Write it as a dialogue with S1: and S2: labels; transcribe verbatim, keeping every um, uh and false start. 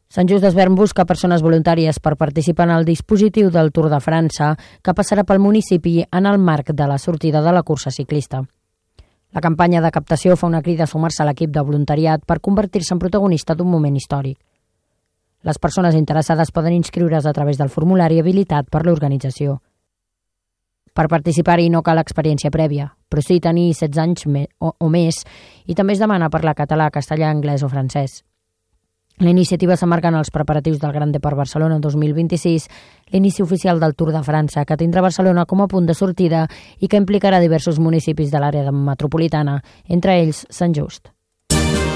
S1: Sant Just Desvern busca persones voluntàries per participar en el dispositiu del Tour de França que passarà pel municipi en el marc de la sortida de la cursa ciclista. La campanya de captació fa una crida a sumar-se a l'equip de voluntariat per convertir-se en protagonista d'un moment històric. Les persones interessades poden inscriure's a través del formulari habilitat per l'organització. Per participar-hi no cal experiència prèvia, però sí tenir setze anys o, o més i també es demana parlar català, castellà, anglès o francès. La iniciativa s'emmarca en els preparatius del Gran Deport Barcelona dos mil vint-i-sis, l'inici oficial del Tour de França, que tindrà Barcelona com a punt de sortida i que implicarà diversos municipis de l'àrea metropolitana, entre ells Sant Just.